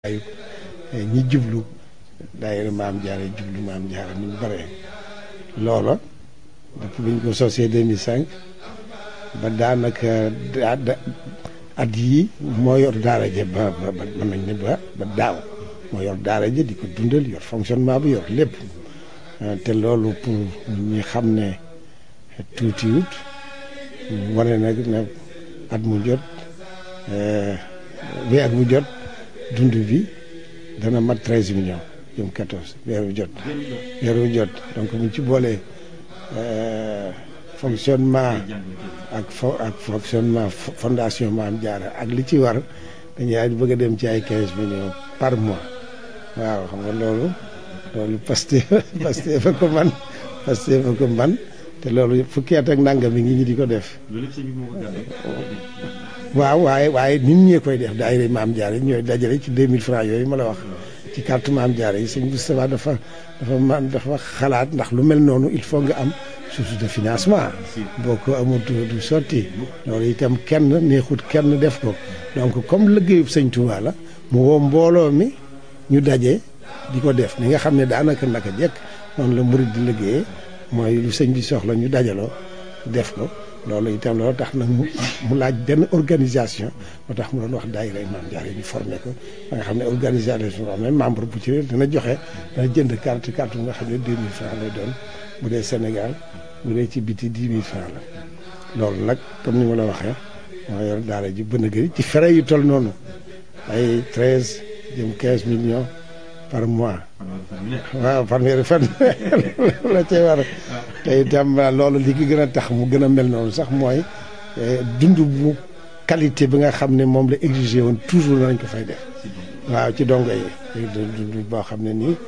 ñi jublu daayira Maam Jaara jublu Maam Jaara ni mu bare loola depuis bi ñu ko sosee 2005 ba daanaka at yi moo yor daara ja ba mën nañ ne ba daaw moo yor daara ja di ko dundal yor fonctionnement bi yor lépp te loolu pour ñi xam ne tuutiwut wane nag ne at mu jot weer mu jot dund bi dana mat 13 millions jëm 14 weer wu jot donc mu ci boolee fonctionnement ak fonctionnement fondation Maam Jaara ak li ci war dañuy bëgg a dem ci ay 15 millions par mois waaw xam nga loolu Pastef fa ko man te loolu fukki at ak nangam mi ngi ñi di ko def waaw waaye nit ñee koy def daayira Maam Jaara yi ñooy dajale ci 2000 francs yooyu ma la wax ci carte Maam Jaara yi sëñ Moustapha dafa xalaat ndax lu mel noonu il faut nga am source de financement boo ko amul du sotti loolu itam kenn neexut kenn def ko donc comme liggéeyub sëñ Touba la mu woo mbooloo mi ñu daje di ko def ni nga xam ne daanaka naka jekk noonu la murid di liggéeyee mooy lu sëñ bi soxla ñu dajaloo def ko loolu itam loolu tax nag mu laaj benn organisation moo tax mu doon wax daayira Maam Jaara yi ñu formé ko ba nga xam ne organisation boo xam ne membre bu ci dana joxe dana jënd carte bu nga xam ne 2000 francs lay doon bu dee Sénégal bu dee ci biti 10 000 francs la loolu nag comme ni ma la waxee moo yor daara ji bën a gëri ci frais yu toll noonu ay 13 jëm 15 millions par mois waaw fanweeri fan la cay war te itam loolu li ki gën a tax mu gën a mel noonu sax mooy dund bu qualité bi nga xam ne moom la exigé woon toujours nañ ko fay def waaw ci dongo yi dund boo xam ne nii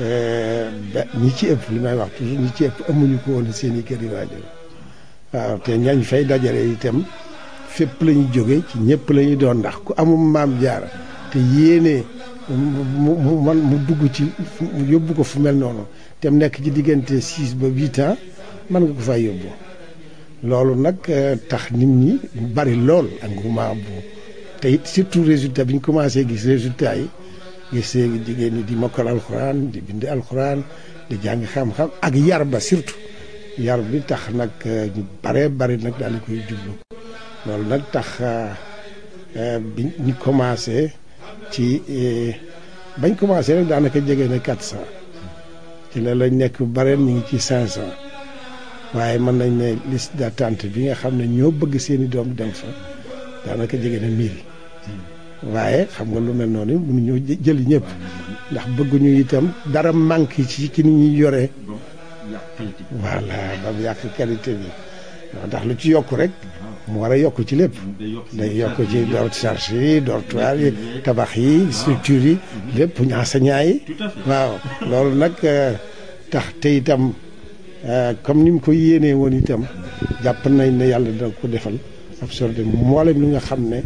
ñi ci ëpp li may wax toujours ñi ci ëpp amuñu ko woon seen i kër yi waajur waaw te ñañ fay dajale itam fépp la ñu jóge ci ñëpp la ñu doon ndax ku amul Maam Jaara te yéene mu dugg ci mu yóbbu ko fu mel noonu te mu nekk ci diggante 6 ba 8 ans mën nga ko fay yóbbu loolu nag tax nit ñi bari lool engouement bu te it surtout résultat bi ñu commencé gis résultat yi gis jigéen ñi di mokkal alxuraan di bind alxuraan di jàng xam-xam ak yar ba surtout yar bi tax nag ñu bari nag daal di koy jublu loolu nag tax bi ñu commencé ci bañ commencé rek daanaka jege na 400 ci la lañ nekk bareen ñu ngi ci 500 waaye mën nañ ne liste d'attente bi nga xam ne ñoo bëgg seeni doom dem fa daanaka jege na 1000 waaye xam nga lu mel noonu mënuñoo jëli ñëpp ndax bëgguñu itam dara manque ci ni ñuy yoree voilà ba mu yàq qualité bi ndax lu ci yokk rek mu war a yokk ci lépp day yokk ci charge yi dortoir yi tabax yi structure yi lépp enseignant yi waaw loolu nag tax te itam comme ni mu ko yéenee woon itam jàpp nañ ne yàlla dina ko defal absorbé mboolem li nga xam ne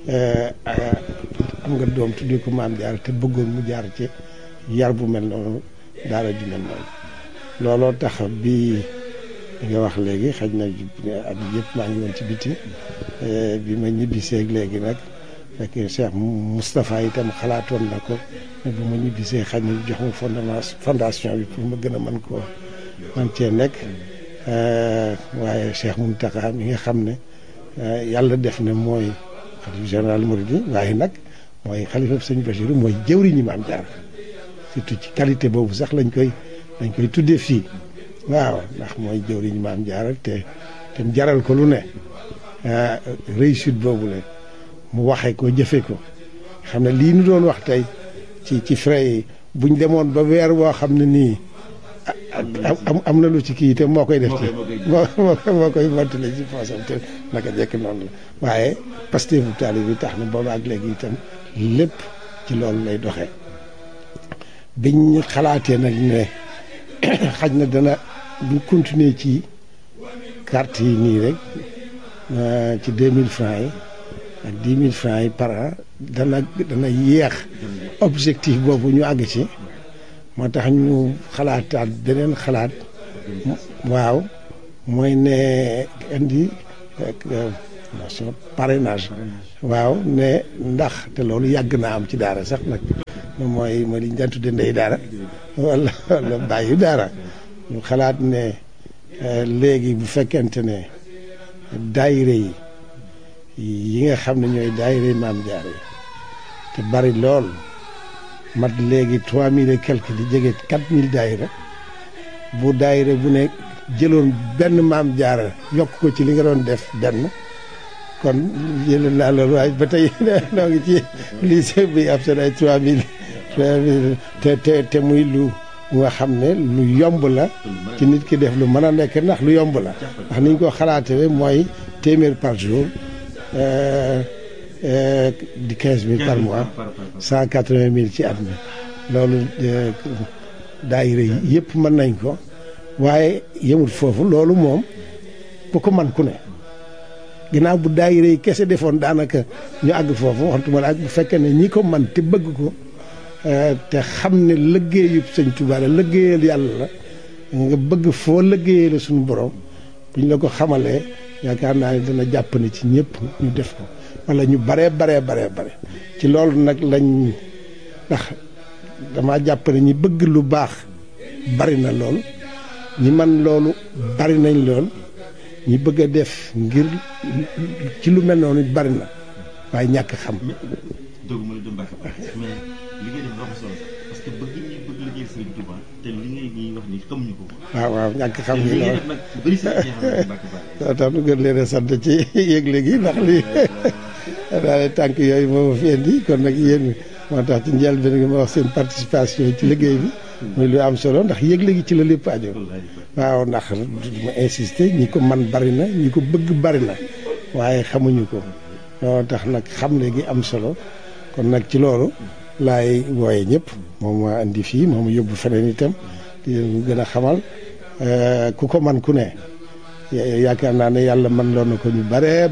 am nga doom tuddee ko Maam Jaara te bëggoon mu jaar ci yar bu mel noonu daara ju mel noonu looloo tax bi nga wax léegi xaj na at yëpp maa ngi woon ci biti bi ma ñibbiseeg léegi nag fekk Cheikh Moustapha itam xalaatoon na ko ne bu ma ñibbisee xaj na jox ma fondation bi pour ma gën a man cee nekk waaye Cheikh Mountakha mi nga xam ne yàlla def na mooy xalifa général Mouride waaye nag mooy xalifa sëñ Bachir mooy jëwriñu Maam Jaara surtout ci qualité boobu sax dañ koy tuddee fii waaw ndax mooy jëwriñu Maam Jaara te jaral ko lu ne réussite boobu la mu waxee ko jëfe ko xam ne lii nu doon wax tey ci frais yi buñ demoon ba weer boo xam ne nii am na lu ci kii te moo koy def ci moo koy mottale ci poosam te naka jekk noonu la waaye Pastef bu taalib bi tax na booba ak léegi itam lépp ci loolu lay doxee biñ xalaatee nag ne xaj na dana bu continuer ci carte yi nii rek ci 2000 francs yi ak 10 000 francs yi par an dana yéex objectif boobu ñu àgg ci moo tax ñu xalaataat beneen xalaat waaw mooy ne indi fondation parrainage waaw ne ndax te loolu yàgg naa am ci daara sax nag mooy li ñu daan tudde ndey daara wala bàyyi daara ñu xalaat ne léegi bu fekkente ne daayira yi nga xam ne ñooy daayira Maam Jaara yi te bari lool mat léegi 3000 et quelque di jege 4000 daayira bu daayira bu ne jëloon benn Maam Jaara yokk ko ci li nga doon def benn kon jël naa loolu waaye ba tey noo ngi ci lycée bi ab seen ay 3000 te muy lu nga xam ne lu yomb la ci nit ki def lu mën a nekk ndax lu yomb la ndax ni ñu ko xalaatee mooy téeméer par jour di 15000 par mois 180000 ci at mi loolu daayira yi yëpp mën nañ ko waaye yemul foofu loolu moom ku ko man ku ne ginnaaw bu daayira yi kese defoon daanaka ñu àgg foofu waxtuma la ak bu fekkee ne ñi ko man te bëgg ko te xam ne liggéeyu Sëñ Tuubaa la liggéeyal yàlla la nga bëgg foo liggéeyee la suñu borom buñ la ko xamalee yaakaar naa ne dana jàpp ne ci ñëpp ñu def ko wala ñu bare ci loolu nag lañ ndax dama jàpp ne ñi bëgg lu baax bari na lool ñi man loolu bari nañ lool ñi bëgg a def ngir ci lu mel noonu bari na waaye ñàkk xam. doguma la dem Mbacke mais li ngay def dafa solo parce que bëgg liggéey Sëriñ Tuubaa te li ngay ñuy wax ni xamuñu ko. waaw ñàkk xam gi loolu nag bëri sa loo tax nu gën leen a sant ci yëgle gi ndax lii daal tànk yooyu moo ma fi indi kon nag yéen moo tax ci njëlbéen gi ma wax seen participation ci liggéey bi muy lu am solo ndax yëgle gi ci la lépp aajo waaw ndax ma insister ñi ko man bari na ñi ko bëgg bari na waaye xamuñu ko moo tax nag xamle gi am solo kon nag ci loolu laay wooye ñëpp moom ma indi fii moom yóbbu feneen itam di leen gën a xamal ku ko man ku ne yaakaar naa ne yàlla man loon na ko ñu bare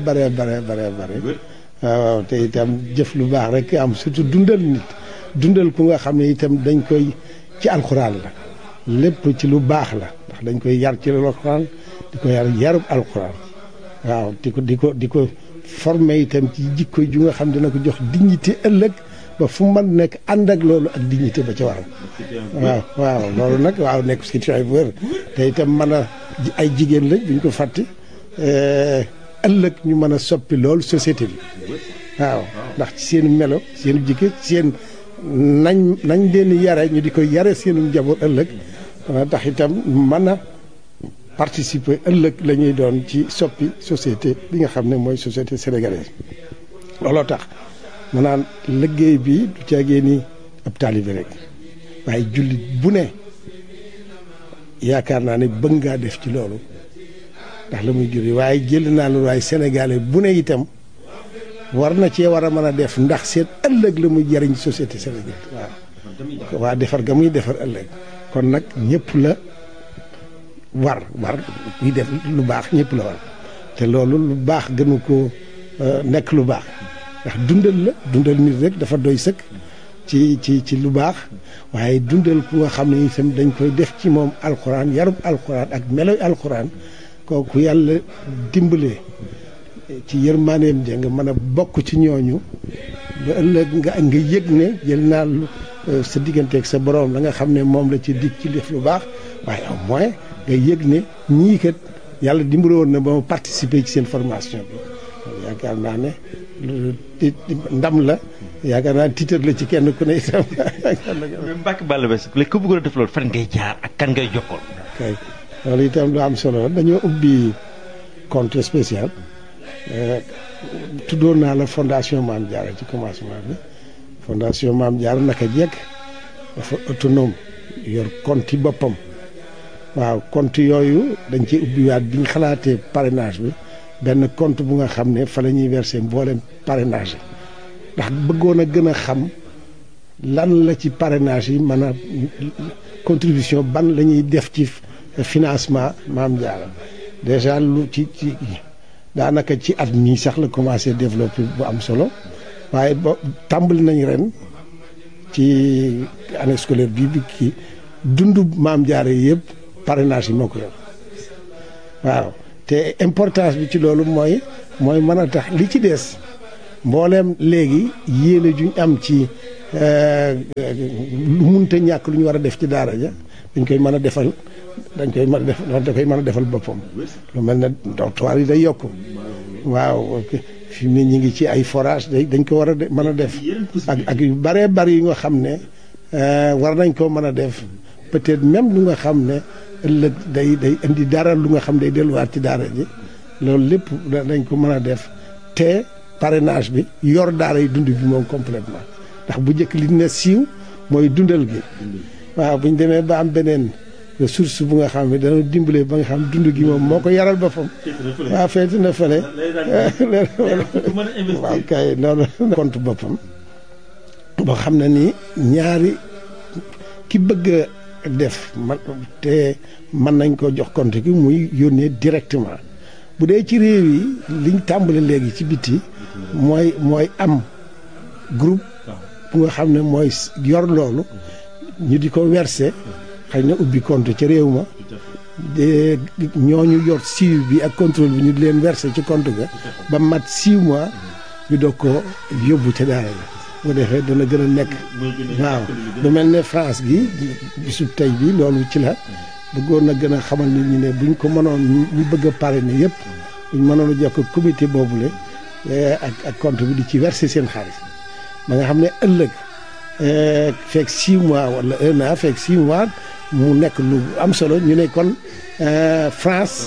waaw te itam jëf lu baax rek am surtout dundal ku nga xam ne itam dañ koy ci alxuraan la lépp ci lu baax la ndax dañ koy yar ci alxuraan di ko yarub alxuraan waaw di ko formé itam ci jikko ju nga xam dina ko jox dignité ëllëg ba fu man nekk ànd ak loolu ak dignité ba ca waral waaw loolu nag waaw nekk situation bu wér te itam mën a ay jigéen lañ buñ ko fàtte ëllëg ñu mën a soppi loolu société bi waaw ndax ci seen melo seen jikko seen nañ leen yare ñu di ko yare seenu njaboot ëllëg dana tax itam mën a participer ëllëg la ñuy doon ci soppi société bi nga xam ne mooy société sénégalaise looloo tax ma naan liggéey bi du caagee ni ab taalibe rek waaye jullit bu ne yaakaar naa ne bëgg ngaa def ci loolu ndax la muy juri waaye jël naa loolu waaye sénégalais bu ne itam war na cee war a mën a def ndax seen ëllëg la muy jariñ société sénégalaise waaw waa defar ga muy defar ëllëg kon nag ñëpp la war kuy def lu baax ñëpp la war te loolu lu baax gënu ko nekk lu baax ndax dundal nit rek dafa doy sëkk ci lu baax waaye dundal ku nga xam ne itam dañ koy def ci moom alxuraan yarub alxuraan ak meloy alxuraan kooku yàlla dimbalee ci yërmaaneem ja nga mën a bokk ci ñooñu ba ëllëg nga yëg ne jël naa sa digganteeg sa borom la nga xam ne moom la ci dig ci def lu baax waaye au moins nga yëg ne ñii kat yàlla dimbale woon na ba ma participer ci seen formation bi yaakaar naa ne ndam la yaakaar naa tiitar la ci kenn ku ne itam. mais Mbacke Balla Basse léegi ku bëggoon a def loolu fan ngay jaar ak kan ngay jokkoon. kay loolu itam lu am solo dañoo ubbi compte spécial tuddoon naa la fondation Maam Jaara ci commencement bi fondation Maam Jaara naka jekk dafa autonome yor compte yi boppam waaw compte yooyu dañ ci ubbiwaat bi ñu xalaatee parrainage bi benn compte bu nga xam ne fa la ñuy verser mboolem parrainage yi ndax bëggoon a gën a xam lan la ci parrainage yi mën a contribution ban la ñuy def ci financement Maam Jaara déjà lu ci daanaka ci at mii sax la commencé développer bu am solo waaye ba tàmbali nañ ren ci année scolaire bi kii dundu Maam Jaara yëpp parrainage yi moo ko yor waaw te importance bi ci loolu mooy mën a tax li ci des mbooleem léegi yéene juñ am ci lu munta ñàkk lu ñu war a def ci daara ja dañ koy mën a defal da koy mën a defal boppam. lu mel ne dortoir yi day yokku waaw fi mu ne ñu ngi ci ay forage dañ ko war a mën a def ak yu bëree bëri yu nga xam ne war nañ koo mën a def peut-être même lu nga xam ne ëllëg day indi dara lu nga xam day delluwaat ci daara ji loolu lépp dañ ko mën a def te parrainage bi yor daara yi dund bi moom complètement ndax bu njëkk li ne siiw mooy dundal gi waaw bu ñu demee ba am beneen ressource bu nga xam ne dana dimbale ba nga xam dund gi moom moo ko yaral boppam waaw feeti na fële waaw kay noonu compte boppam boo xam ne nii ñaari ki bëgg a def te mën nañ ko jox compte gi muy yónnee directement bu dee ci réew yi liñ tàmbale léegi ci biti mooy am groupe bu nga xam ne mooy yor loolu ñu di ko verser xëy na ubbi compte ca réew ma ñooñu yor suivi bi ak contrôle bi ñu di leen verser ci compte ga ba mat 6 mois ñu doog ko yóbbu ca daara la bu defee dana gën a nekk waaw lu mel ne France gi bisu tey bi loolu ci la bëggoon na gën a xamal nit ñi ne buñ ko mënoon ñu bëgg a parrainer yëpp buñ mënoon a jokk comité boobule ak compte bi di ci verser seen xaalis ba nga xam ne ëllëg fekk 6 mois wala 1 an fekk 6 mois mu nekk lu am solo ñu ne kon France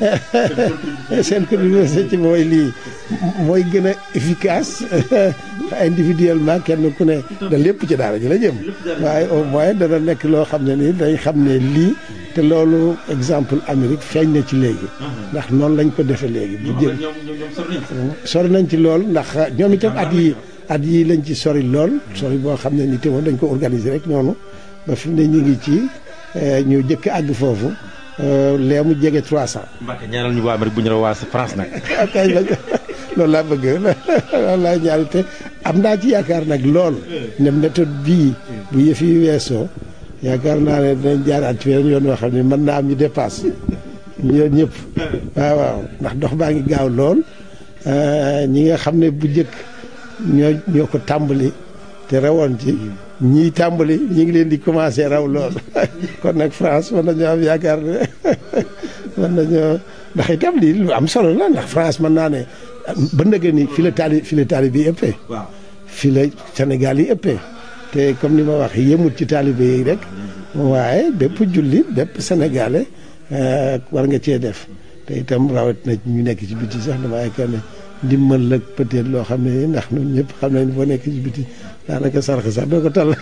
seen contribution ci mooy lii mooy gën a efficace individuellement kenn ku ne da lépp ci daara ji la jëm waaye au moins dana nekk loo xam ne nii dañ xam ne lii te loolu exemple Amérique feeñ na ci léegi ndax noonu lañ ko defee léegi bu jëm sori nañ ci lool ndax ñoom itam at yi lañ ci sori lool sori boo xam ne ni te woon dañ ko organiser rek noonu ba fi mu ne ñu ngi ci ñu jëkk àgg foofu lee mu jege 300. Mbacke ñaanal ñu waa Amérique bu ñu la waa France nag. kay loolu laa bëgg loolu laa ñaari te am naa ci yaakaar nag lool ne méthode bii bu yëf yi weesoo yaakaar naa ne dinañ jaaraat ci weneen yoon woo xam ne mën naa am ñu dépasse ñu yoon ñëpp waaw ndax dox baa ngi gaaw lool ñi nga xam ne bu njëkk ñoo ko tàmbali te rawoon ci ñii tàmbali ñi ngi leen di commencé raw lool kon nag France mën nañoo am yaakaar ne mën nañoo ndax itam lii lu am solo la ndax France mën naa ne ba ndëgë ni fi la taali bi ëppee fi la Sénégal yi ëppee te comme ni ma wax yëmut ci taalibe yi rek waaye bépp jullit bépp sénégalais war nga cee def te itam rawat na ñu nekk ci biti sax dama yaakaar ne ndimbal la peut-être loo xam ne ndax ñun ñëpp xam nañ boo nekk ci biti daanaka sarax sax doo ko tal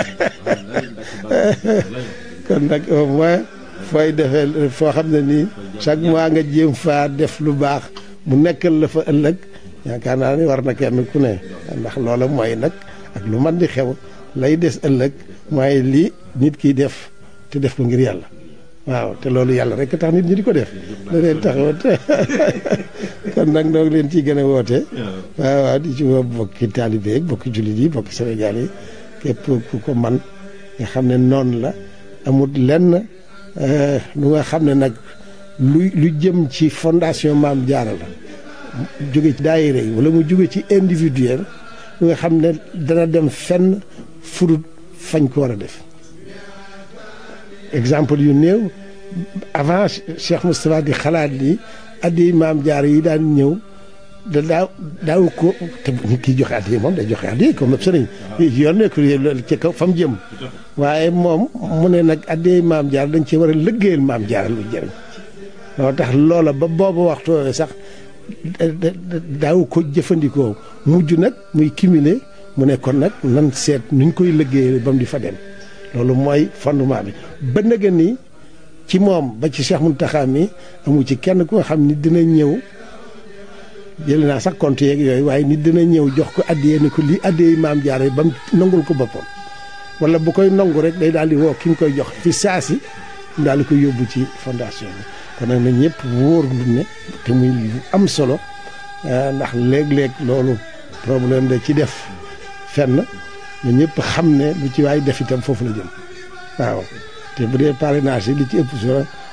kon nag au moins fooy defee foo xam ne nii chaque mois nga jéem faa def lu baax mu nekkal la fa ëllëg yaakaar naa ni war na kenn ku ne ndax loola mooy nag ak lu man di xew lay des ëllëg mooy lii nit kiy def te def ko ngir yàlla waaw te loolu yàlla rek tax nit ñi di ko def la leen taxawat kon nag noo ngi leen ciy gën a woote waaw di ci woo bokki taalibe yi bokki jullit yi bokki Sénégal yi képp ku ko man nga xam ne noonu la amul lenn lu nga xam ne nag lu jëm ci fondation Maam Jaara la jóge ci daayira yi wala mu jóge ci individuel lu nga xam ne dana dem fenn furut fañ ko war a def exemple yu néew avant Cheikh Moustapha di xalaat lii addi Maam Jaara yi daan ñëw daaw ko te nit ki joxe addi moom day joxe addi comme sëriñ yoon nekk ci kaw fa mu jëm waaye moom mu ne nag addi Maam Jaara dañ cee war a liggéeyal Maam Jaara lu jëriñ loo tax loola ba boobu waxtu sax daaw ko jëfandikoo mujj nag muy cumuler mu ne kon nag nan seet nuñ koy liggéeyal ba mu di fa dem loolu mooy fondement bi ba nëgë ni ci moom ba ci Cheikh Mountakha mi amu ci kenn ku nga xam ni dina ñëw jël naa sax compte yeeg yooyu waaye nit dina ñëw jox ko addiyee ni ko lii addiyee Maam Jaara ba mu nangul ko boppam wala bu koy nangu rek day daal di woo ki nga koy jox fi saasi mu daal di koy yóbbu ci fondation bi kon nag na ñëpp wóor lu ne te muy lu am solo ndax léeg-léeg loolu problème da ci def fenn ñun ñëpp xam ne lu ci waay def itam foofu la jëm waaw te bu dee parrainage yi li ci ëpp solo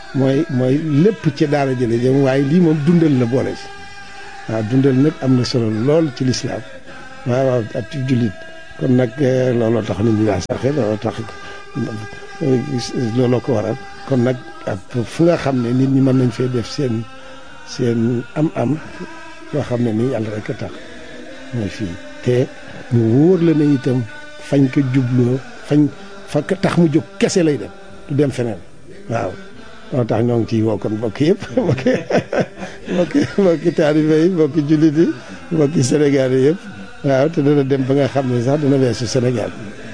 mooy lépp ci daara jële jëm waaye lii moom dundal la boole ci waaw dundal nag am na solo lool ci lislaam waaw ab ci jullit kon nag looloo tax nit ñi daa saxe looloo tax looloo ko waral kon nag ab fu nga xam ne nit ñi mën nañ fee def seen am-am yoo xam ne nii yàlla rek a tax mooy fii te mu wóor la ne itam fañ ko jubloo fa tax mu jóg kese lay dem du dem feneen waaw moo tax ñoo ngi ciy woo kon mbokk yëpp mbokki taalibe yi mbokki jullit yi mbokki Sénégal yi yëpp waaw te dana dem ba nga xam ne sax dana weesu Sénégal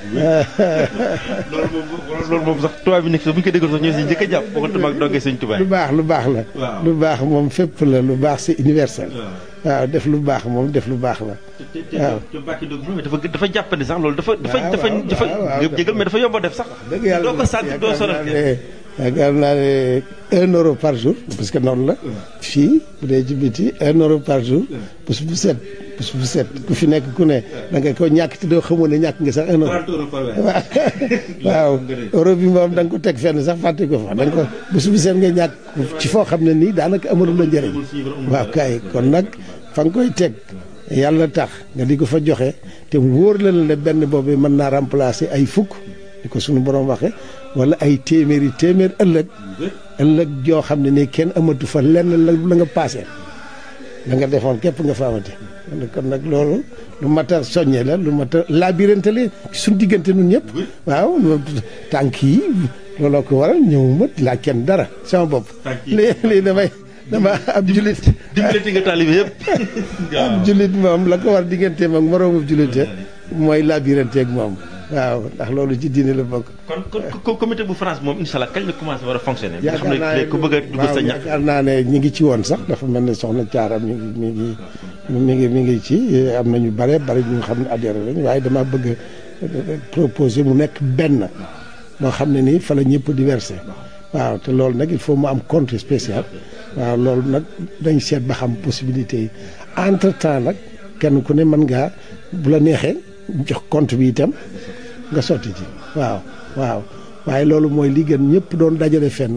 loolu moom sax tubaab bi nekk bu ñu ko déggoon sax ñoo si njëkk a jàpp boo ko tubaab doggee sëñ tubaab lu baax la lu baax moom fépp la lu baax c'est universel waaw def lu baax moom def lu baax la waaw te Mbacke Doog dafa jàppandi sax loolu dafa jégal mais dafa yomb a def sax dëgg yàlla doo ko sant doo sonal yaakaar naa ne 1 euro par jour parce que noonu la fii bu dee ci biti 1 euro par jour bés bu set ku fi nekk ku ne da nga ko ñàkk te doo xamoon ne ñàkk nga sax 1 euro waaw euro bi moom da nga ko teg fenn sax fàtte ko fa da nga ko bés bu set nga ñàkk ci foo xam ne nii daanaka amalul la njëriñ waaw kay kon nag fa nga koy teg yàlla tax nga di ko fa joxe te wóor la ne benn boobu mën naa remplacer ay fukk di ko suñu borom waxe wala ay téeméer ëllëg joo xam ne nii kenn amatu fa lenn la nga paase la nga defoon képp nga fa amati kon nag loolu lu mat a soññe la lu mat a labirante la suñu diggante nun ñëpp waaw tànk yi looloo ko waral ñëw mat laa kenn dara sama bopp lii dama ab jullit dimbalati nga taalibe yëpp ab jullit moom la ko war digganteem ak moroomu jullit mooy labirante ak moom waaw ndax loolu ci diine la bokk. kon comité bu France moom incha allah kañ la commencé war a fonctionner. nga xam ne ku bëgg a dugg sa ñax. yaakaar naa ne ñi ngi ci woon sax dafa mel ne soxna Thiara mi ngi ci am na ñu bare ñu xam ne adhéré lañ waaye dama bëgg a proposer mu nekk benn moo xam ne nii fa la ñëpp di versé waaw te loolu nag il faut mu am compte spécial waaw loolu nag dañ seet ba xam possibilité yi entre temps nag kenn ku ne mën ngaa bu la neexee jox compte bi itam. nga sotti ci waaw waaye loolu mooy li gën ñëpp doon dajale fenn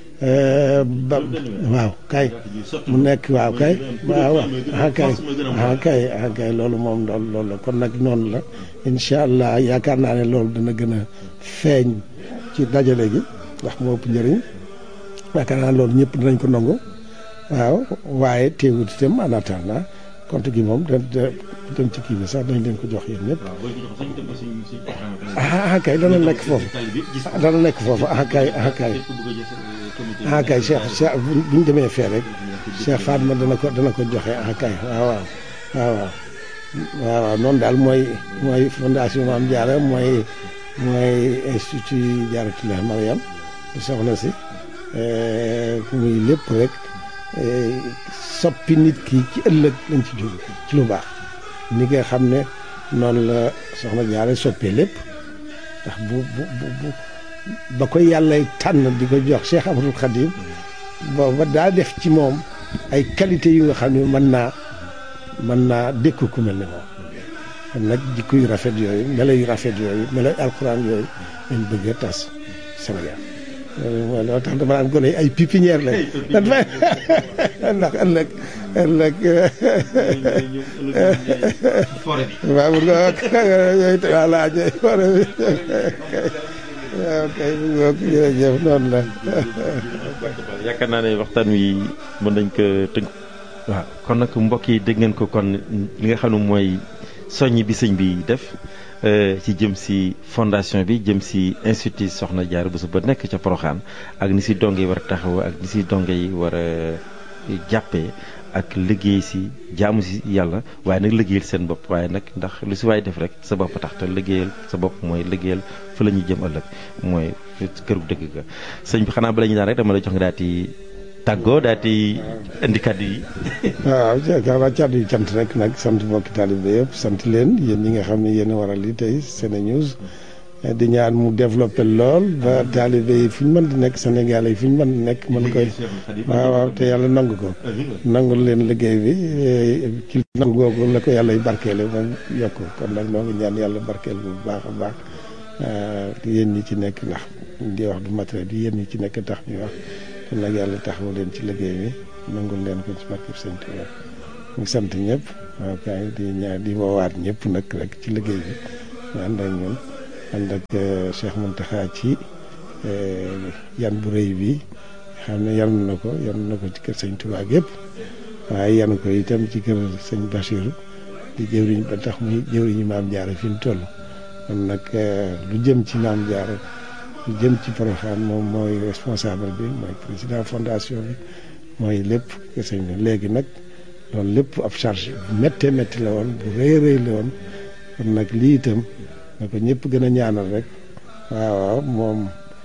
waaw kay mu nekk waaw kay kay loolu moom loolu la kon nag noonu la incha allah yaakaar naa ne loolu dana gën a feeñ ci dajale gi ndax moo ëpp njëriñ yaakaar naa loolu ñëpp dinañ ko nangu waaw waaye teewut itam en attendant compte gi moom dem ci kii bi sax dañ leen ko jox yéen ñëpp kay dana nekk foofu kay Cheikh bu ñu demee fee rek Cheikh Fatma dana ko joxe kay waaw noonu daal mooy fondation Mame Diarra mooy institut Diarratoulah Mariam di soxna si muy lépp rek soppi nit ki ci ëllëg lañ ci jóge ci lu baax ni nga xam ne noonu la soxna Jaara soppee lépp ndax bu ba ko yàlla tànn di ko jox Cheikh Ahmadul Khadim booba daa def ci moom ay qualité yu nga xam ne mën naa dékku ku mel ne moom kon nag jikko yu rafet yooyu melo yu rafet yooyu melo alxuraan yooyu lañ bëgg a tas Sénégal loolu tax dama naan gone ay pépinière lañ ndax ëllëg waaw bu nga yooyu voilà forêt bi waaw kay bu nga jërëjëf noonu la yaakaar naa ne waxtaan wi mën nañ ko tënk waaw kon nag mbokk yi dégg ngeen ko kon li nga xam ne mooy soññ bi sëñ bi def ci jëm si fondation bi jëm si institut Soxna Diarra Bousso ba nekk ca Porokhane ak ni si donge yi war a taxaw ak ni si donge yi war a jàppee ak liggéey si jaamu si yàlla waaye nag liggéeyal seen bopp waaye nag ndax lu si waay def rek sa bopp tax te liggéeyal sa bopp mooy liggéeyal fa la ñuy jëm ëllëg mooy këru dëgg ga sëñ bi xanaa bala ñu daan rek dama la jox nga daal di tàggoo daal di indi kàddu yi. waaw jaakaar kàddu yi cant rek nag sant mbokki taalibe yëpp sant leen yéen ñi nga xam ne yéen a waral li tey SeneNews di ñaan mu développé lool ba taalibe yi fu ñu mën di nekk Sénégal yi fu ñu mën di nekk mën koy waaw te yàlla nangu ko nangul leen liggéey bi ci nangu googu la ko yàlla barkeele ba yokk kon nag noo ngi ñaan yàlla barkeel bu baax a baax yéen ñi ci nekk ndax di wax du matériel di yéen ñi ci nekk tax ñuy wax kon nag yàlla taxawu leen ci liggéey bi nangul leen ko ci barkeb Sëñ Tuubaa ñu sant ñëpp waaw kay di woowaat ñëpp nag rek ci liggéey bi ñu ànd ak ñun ànd ak Cheikh Mountakha ci yan bu rëy bi xam ne yan na ko ci kër Sëñ Tuubaa gépp waaye yan ko itam ci kër Sëñ Bassirou di jëwriñ ba tax muy jëwriñu Maam Jaara fi mu toll kon nag lu jëm ci Maam Jaara lu jëm ci Porokhane moom mooy responsable bi mooy président fondation bi mooy lépp kër sëñ bi léegi nag loolu lépp ab charge bu méttee métti la woon bu rëy rëy la woon kon nag lii itam na ko ñëpp gën a ñaanal rek waaw moom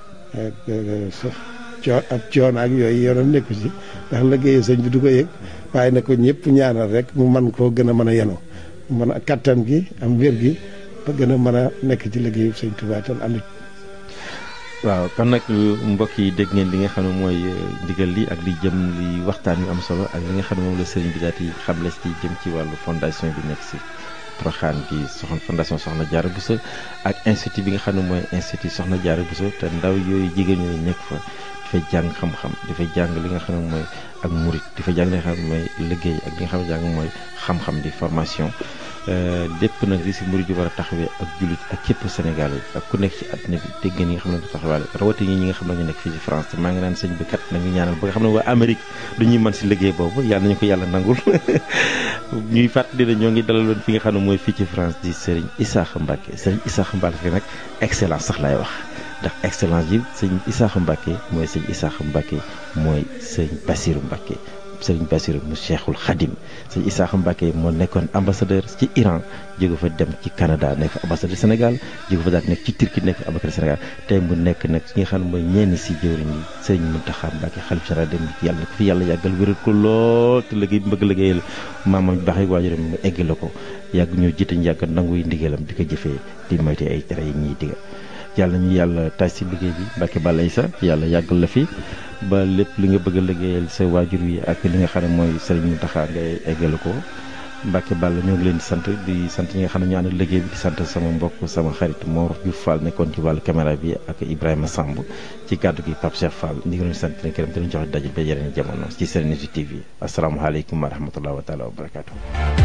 ab coon ak yooyu yoonam nekku ci ndax liggéeyu sëñ bi du ko yëg waaye na ko ñëpp ñaanal rek mu man koo gën a mën a yenu mën a kattan gi am wér gi ba gën a mën a nekk ci liggéeyu sëñ Tuubaa tan ànd. waaw kon nag mbokk yi dégg ngeen li nga xam ne mooy ndigal li ak li jëm li waxtaan yu am solo ak li nga xam ne moom la sëriñ bi daal di xamle ci jëm ci wàllu fondation bi nekk si Porokhane bi fondation Soxna Diarra Bousso ak institut bi nga xam ne mooy institut Soxna Diarra Bousso te ndaw yooyu jigéen ñooyu nekk fa dafay jàng xam-xam dafay jàng li nga xam ne mooy ak murit dafay jàng li nga xam ne mooy liggéey ak li nga xam ne jàng mooy xam-xam di formation lépp nag li si murit yi war a taxawee ak jullit ak képp Sénégalais ak ku nekk ci àddina bi dégg ngeen ñi nga xam ne du taxawaale rawatina ñi nga xam ne ñu nekk fii ci France te maa ngi naan sëñ bi kat nañu ñaanal ba nga xam ne waa Amérique du ñuy mën si liggéey boobu yàlla nañu ko yàlla nangul ñuy fàttali ne ñoo ngi dalaloon fi nga xam ne mooy fii ci France di Serigne Issakha Mbacké Serigne Issakha Mbacké nag excellence sax laay wax ndax excellence yi sëñ Issakha Mbacké mooy sëñ Issakha Mbacké mooy sëñ Bassirou Mbacké Serigne Bassirou mu Cheikhul Khadim sëñ Issakha Mbacké moo nekkoon ambassadeur ci Iran jóge fa dem ci Canada nekk fa ambassadeur Sénégal jóge fa daal nekk ci Turquie nekk fa ambassadeur Sénégal tey mu nekk nag ci nga xam ne mooy ñenn si jëwriñ yi Serigne Mountakha Mbacké xalif général dem yàlla na ko fi yàlla yàggal wéral ko lool te liggéey bi bëgg liggéeyal maamam baax yi waajuram mu egg la ko yàgg ñoo jiite ñu yàgg nanguy ndigalam di ko jëfee di moyte ay tere yi ñuy digal yàlla ñu yàlla taaj si liggéey bi Mbacké Balla Issa yàlla yàggal la fi ba lépp li nga bëgg a liggéeyal sa waajur wi ak li nga xam ne mooy Serigne Mountakha ngay eggale ko Mbacké Balla ñoo ngi leen di sant ñi nga xam ne ñu ànd liggéey bi di sant sama mbokk sama xarit Mor Diouf Fall nekkoon ci wàllu caméra bi ak Ibrahima Samb ci kàddu gi Pape Cheikh Fall ñu ngi leen di sant leen gërëm di leen jox daje ba yeneen jamono ci Serenity TV asalaamaaleykum wa rahmatulah wa taala wa barakaatu.